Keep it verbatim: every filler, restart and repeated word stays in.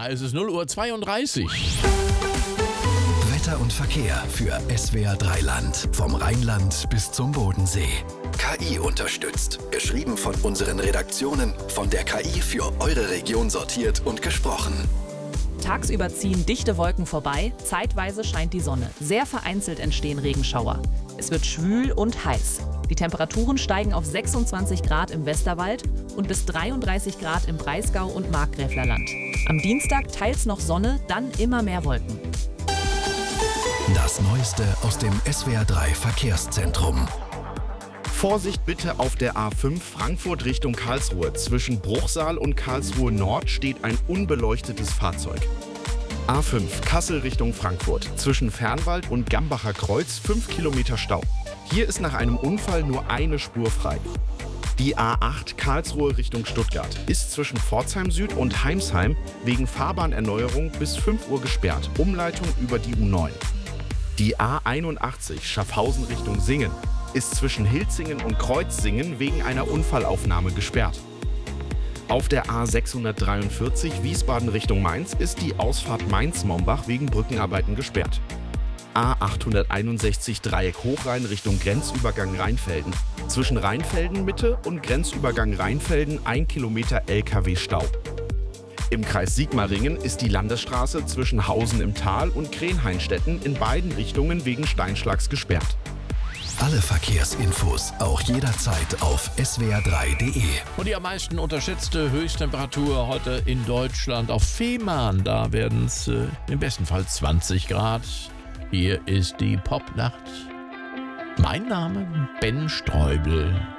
es ist null Uhr zweiunddreißig. Wetter und Verkehr für S W R drei Land. Vom Rheinland bis zum Bodensee. K I unterstützt. Geschrieben von unseren Redaktionen. Von der K I für eure Region sortiert und gesprochen. Tagsüber ziehen dichte Wolken vorbei, zeitweise scheint die Sonne. Sehr vereinzelt entstehen Regenschauer. Es wird schwül und heiß. Die Temperaturen steigen auf sechsundzwanzig Grad im Westerwald und bis dreiunddreißig Grad im Breisgau und Markgräflerland. Am Dienstag teils noch Sonne, dann immer mehr Wolken. Das Neueste aus dem S W R drei Verkehrszentrum. Vorsicht bitte auf der A fünf Frankfurt Richtung Karlsruhe. Zwischen Bruchsal und Karlsruhe Nord steht ein unbeleuchtetes Fahrzeug. A fünf Kassel Richtung Frankfurt. Zwischen Fernwald und Gambacher Kreuz fünf Kilometer Stau. Hier ist nach einem Unfall nur eine Spur frei. Die A acht Karlsruhe Richtung Stuttgart ist zwischen Pforzheim Süd und Heimsheim wegen Fahrbahnerneuerung bis fünf Uhr gesperrt. Umleitung über die U neun. Die A einundachtzig Schaffhausen Richtung Singen ist zwischen Hilzingen und Kreuzsingen wegen einer Unfallaufnahme gesperrt. Auf der A sechshundertdreiundvierzig Wiesbaden Richtung Mainz ist die Ausfahrt Mainz-Mombach wegen Brückenarbeiten gesperrt. A achthunderteinundsechzig Dreieck Hochrhein Richtung Grenzübergang Rheinfelden. Zwischen Rheinfelden Mitte und Grenzübergang Rheinfelden ein Kilometer L K W-Stau. Im Kreis Sigmaringen ist die Landesstraße zwischen Hausen im Tal und Krenheinstetten in beiden Richtungen wegen Steinschlags gesperrt. Alle Verkehrsinfos auch jederzeit auf S W R drei Punkt de. Und die am meisten unterschätzte Höchsttemperatur heute in Deutschland auf Fehmarn. Da werden es äh, im besten Fall zwanzig Grad. Hier ist die Popnacht. Mein Name Ben Streubel.